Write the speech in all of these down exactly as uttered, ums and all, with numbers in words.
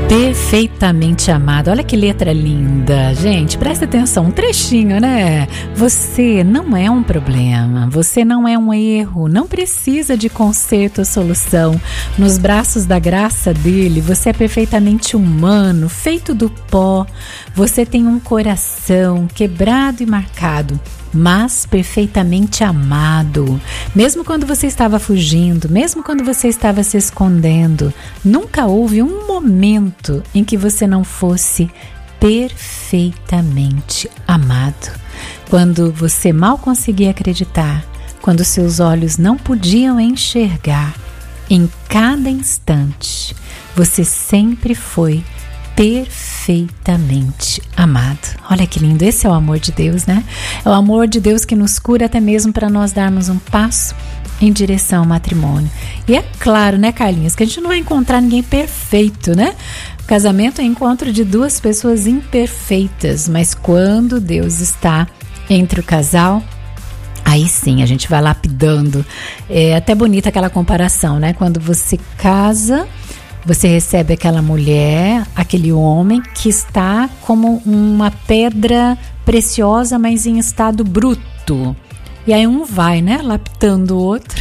Perfeitamente amado. Olha que letra linda, gente. Presta atenção, um trechinho, né? Você não é um problema, você não é um erro, não precisa de conserto ou solução. Nos braços da graça dele, você é perfeitamente humano, feito do pó. Você tem um coração quebrado e marcado, mas perfeitamente amado. Mesmo quando você estava fugindo, mesmo quando você estava se escondendo, nunca houve um momento em que você não fosse perfeitamente amado. Quando você mal conseguia acreditar, quando seus olhos não podiam enxergar, em cada instante, você sempre foi perfeitamente amado. Olha que lindo, esse é o amor de Deus, né? É o amor de Deus que nos cura até mesmo para nós darmos um passo em direção ao matrimônio. E é claro, né, Carlinhos, que a gente não vai encontrar ninguém perfeito, né? O casamento é encontro de duas pessoas imperfeitas, mas quando Deus está entre o casal, aí sim a gente vai lapidando. É até bonita aquela comparação, né? Quando você casa, você recebe aquela mulher, aquele homem que está como uma pedra preciosa, mas em estado bruto. E aí um vai, né, lapidando o outro,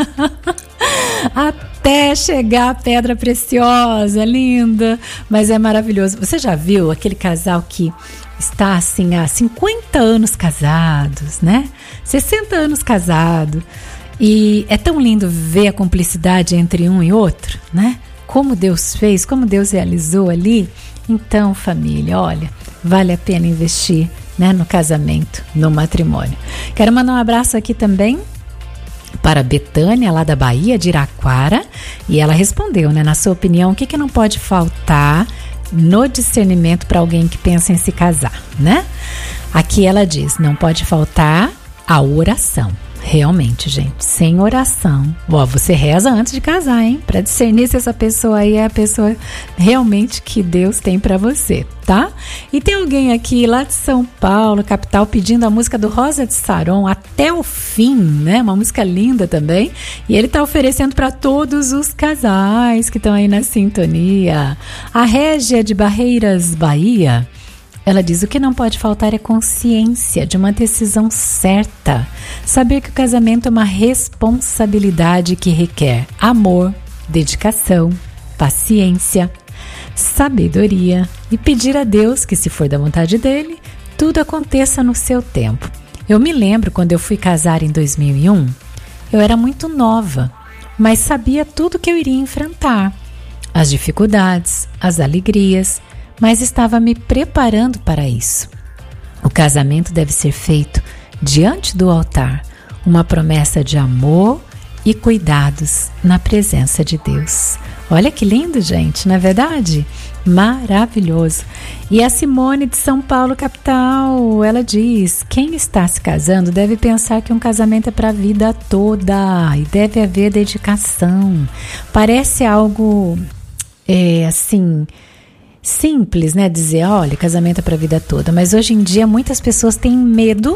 até chegar a pedra preciosa, linda, mas é maravilhoso. Você já viu aquele casal que está assim há cinquenta anos casados, né? sessenta anos casado, e é tão lindo ver a cumplicidade entre um e outro, né? Como Deus fez, como Deus realizou ali. Então, família, olha, vale a pena investir, né, no casamento, no matrimônio. Quero mandar um abraço aqui também para a Betânia, lá da Bahia, de Iraquara, e ela respondeu, né, na sua opinião, o que, que não pode faltar no discernimento para alguém que pensa em se casar, né? Aqui ela diz, não pode faltar a oração. Realmente, gente, sem oração, ó, você reza antes de casar, hein? Para discernir se essa pessoa aí é a pessoa realmente que Deus tem para você, tá? E tem alguém aqui lá de São Paulo, capital, pedindo a música do Rosa de Saron, Até o Fim, né? Uma música linda também. E ele tá oferecendo para todos os casais que estão aí na sintonia. A Régia de Barreiras, Bahia, ela diz, o que não pode faltar é consciência de uma decisão certa. Saber que o casamento é uma responsabilidade que requer amor, dedicação, paciência, sabedoria e pedir a Deus que, se for da vontade dele, tudo aconteça no seu tempo. Eu me lembro quando eu fui casar em dois mil e um, eu era muito nova, mas sabia tudo que eu iria enfrentar. As dificuldades, as alegrias, mas estava me preparando para isso. O casamento deve ser feito diante do altar, uma promessa de amor e cuidados na presença de Deus. Olha que lindo, gente, não é verdade? Maravilhoso. E a Simone de São Paulo, capital, ela diz, quem está se casando deve pensar que um casamento é para a vida toda e deve haver dedicação. Parece algo, é, assim... simples, né? Dizer, olha, casamento é para a vida toda. Mas hoje em dia muitas pessoas têm medo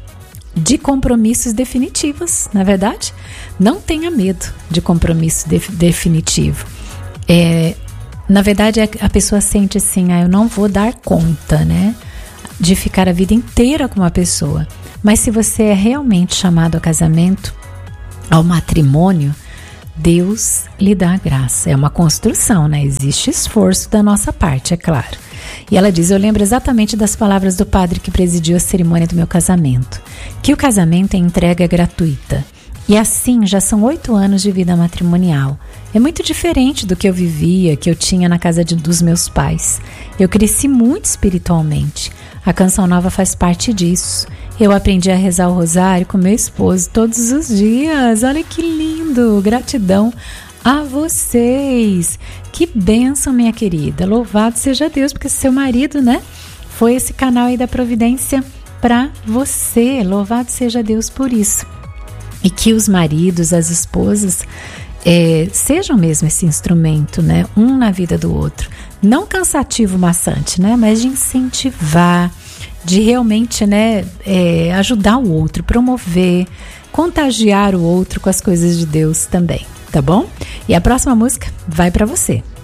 de compromissos definitivos, na verdade. Não tenha medo de compromisso de- definitivo. É, na verdade, a pessoa sente assim, ah, eu não vou dar conta, né? De ficar a vida inteira com uma pessoa. Mas se você é realmente chamado ao casamento, ao matrimônio, Deus lhe dá a graça. É uma construção, né? Existe esforço da nossa parte, é claro. E ela diz, eu lembro exatamente das palavras do padre que presidiu a cerimônia do meu casamento, que o casamento é entrega gratuita. E assim, já são oito anos de vida matrimonial. É muito diferente do que eu vivia, que eu tinha na casa de, dos meus pais. Eu cresci muito espiritualmente. A Canção Nova faz parte disso. Eu aprendi a rezar o rosário com meu esposo todos os dias. Olha que lindo! Gratidão a vocês. Que bênção, minha querida. Louvado seja Deus, porque seu marido, né, foi esse canal aí da providência para você. Louvado seja Deus por isso. E que os maridos, as esposas, é, sejam mesmo esse instrumento, né, um na vida do outro. Não cansativo, maçante, né, mas de incentivar, de realmente, né, é, ajudar o outro, promover, contagiar o outro com as coisas de Deus também, tá bom? E a próxima música vai para você.